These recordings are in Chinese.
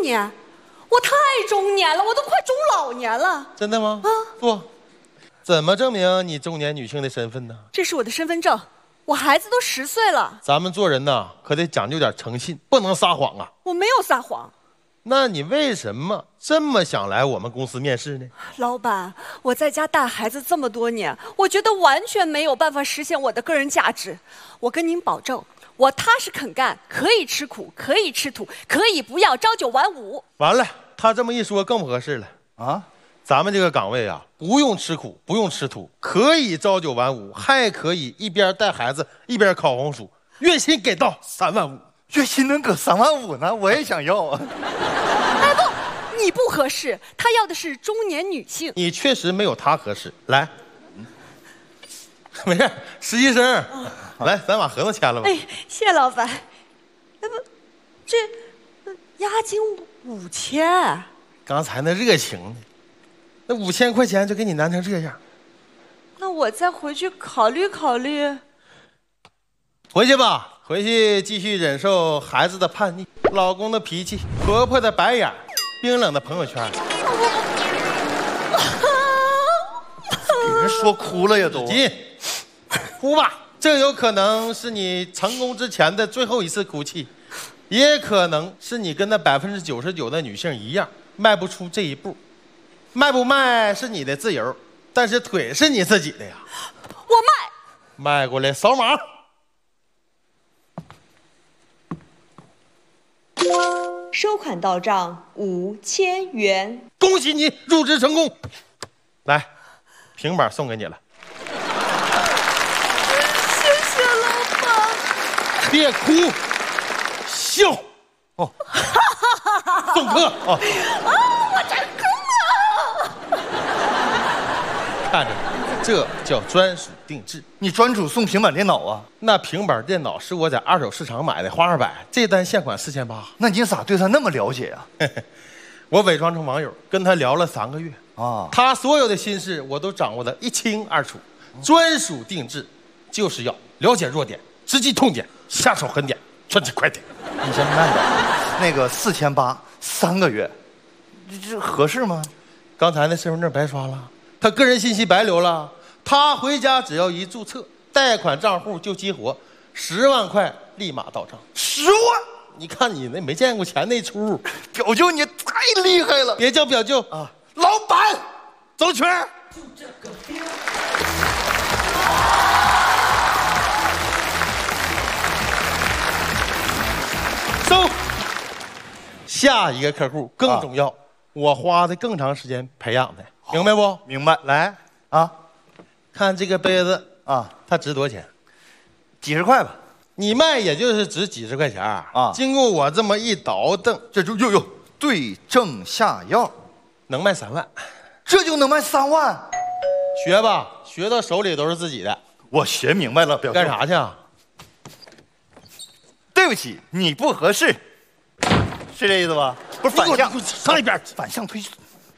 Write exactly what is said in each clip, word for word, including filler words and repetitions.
年？我太中年了，我都快中老年了。 真的吗？ 啊， 坐。怎么证明你中年女性的身份呢？ 这是我的身份证，我孩子都十岁了。 咱们做人呐，可得讲究点诚信，不能撒谎啊。 我没有撒谎。 那你为什么这么想来我们公司面试呢？ 老板，我在家带孩子这么多年，我觉得完全没有办法实现我的个人价值。我跟您保证，我踏实肯干，可以吃苦，可以吃土，可以不要朝九晚五。 完了，他这么一说更不合适了啊！咱们这个岗位啊，不用吃苦，不用吃土，可以朝九晚五，还可以一边带孩子一边烤红薯，月薪给到三万五。 月薪能搁三万五呢？我也想要啊！ 哎不，你不合适，他要的是中年女性。 你确实没有他合适。来，没事，实习生，哦、来，咱把合同签了吧。 哎，谢老板。哎不，这押金五千。 刚才那热情呢？那五千块钱就给你难成这样。 那我再回去考虑考虑。 回去吧。回去继续忍受孩子的叛逆，老公的脾气，婆婆的白眼，冰冷的朋友圈。 给人说哭了呀都。 急，哭吧，这有可能是你成功之前的最后一次哭泣，也可能是你跟那百分之九十九的女性一样，迈不出这一步。迈不迈是你的自由，但是腿是你自己的呀。 我迈。 迈过来扫码。 收款到账五千元， 恭喜你入职成功。来，平板送给你了。 谢谢老板。 别哭，笑。哦，送客啊！ 啊，我成功了。 看着，这叫专属定制。 你专属送平板电脑啊？ 那平板电脑是我在二手市场买的，花二百，这单现款四千八。 那你咋对他那么了解啊？ 我伪装成网友，跟他聊了三个月啊，他所有的心事我都掌握得一清二楚。专属定制，就是要了解弱点，直击痛点，下手狠点，专治快点。 你先慢点，那个四千八三个月，这这合适吗？ 刚才那身份证白刷了，他个人信息白留了。他回家只要一注册，贷款账户就激活，十万块立马到账。 十万？ 你看你那没见过钱那出， 表舅你太厉害了！ 别叫表舅啊， 老板， 走圈。就这个边。收。下一个客户更重要，啊、我花的更长时间培养的，明白不？ 明白。 来啊。看这个杯子啊，它值多少钱？ 几十块吧。 你卖也就是值几十块钱啊。 经过我这么一倒腾， 这就又又对症下药， 能卖三万。 这就能卖三万？ 学吧，学到手里都是自己的。 我学明白了，表哥。 干啥去啊？ 对不起，你不合适，是这意思吧？不是反向， 上一边， 反向推。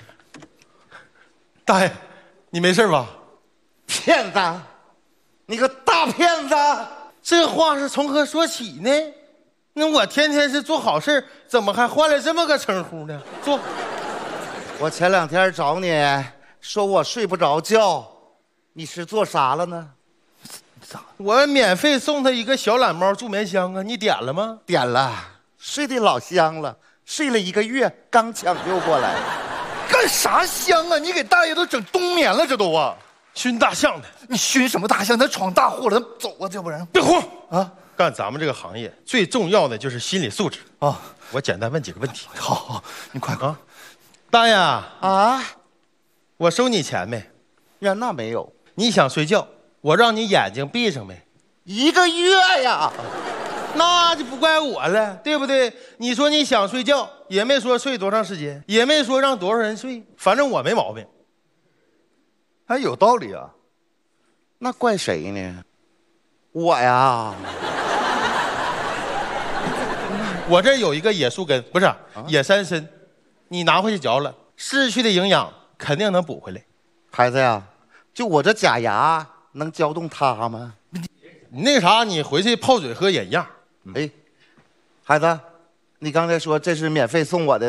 大爷，你没事吧？ 骗子，你个大骗子！ 这话是从何说起呢？那我天天是做好事，怎么还换了这么个称呼呢？坐。 我前两天找你说我睡不着觉，你是做啥了呢？ 我免费送他一个小懒猫助眠香啊，你点了吗？ 点了，睡得老香了，睡了一个月，刚抢救过来。 干啥香啊？你给大爷都整冬眠了，这都啊！ 熏大象的， 你熏什么大象？他闯大祸了，咱走啊！要不然别慌啊！干咱们这个行业最重要的就是心理素质啊！ 我简单问几个问题。 好，好，你快啊！ 大爷啊， 我收你钱没？ 呀，那没有。 你想睡觉，我让你眼睛闭上没？ 一个月呀， 那就不怪我了，对不对？你说你想睡觉，也没说睡多长时间，也没说让多少人睡，反正我没毛病。 还有道理啊， 那怪谁呢？我呀， 我这有一个野树根，不是、啊、野山参，你拿回去嚼了，失去的营养肯定能补回来。 孩子呀，就我这假牙能嚼动它吗？ 你那个啥，你回去泡水喝也一样。 哎，孩子，你刚才说这是免费送我的。